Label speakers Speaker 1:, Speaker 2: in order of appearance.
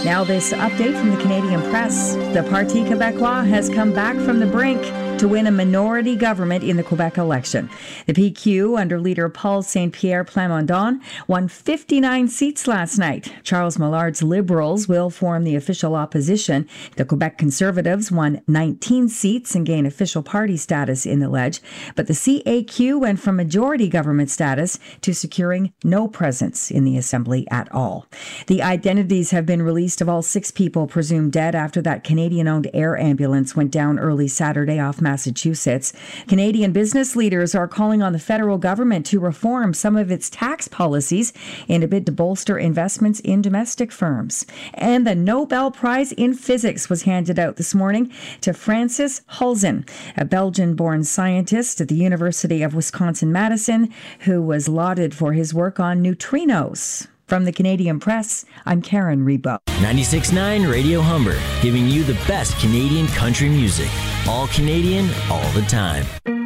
Speaker 1: Now this update from the Canadian Press. The Parti Québécois has come back from the brink to win a minority government in the Quebec election. The PQ, under leader Paul Saint-Pierre Plamondon, won 59 seats last night. Charles Millard's Liberals will form the official opposition. The Quebec Conservatives won 19 seats and gained official party status in the Ledge. But the CAQ went from majority government status to securing no presence in the Assembly at all. The identities have been released of all 6 people presumed dead after that Canadian-owned air ambulance went down early Saturday off Massachusetts. Canadian business leaders are calling on the federal government to reform some of its tax policies in a bid to bolster investments in domestic firms. And the Nobel Prize in Physics was handed out this morning to Francis Halzen, a Belgian-born scientist at the University of Wisconsin-Madison, who was lauded for his work on neutrinos. From the Canadian Press, I'm Karen Rebo.
Speaker 2: 96.9 Radio Humber, giving you the best Canadian country music. All Canadian, all the time.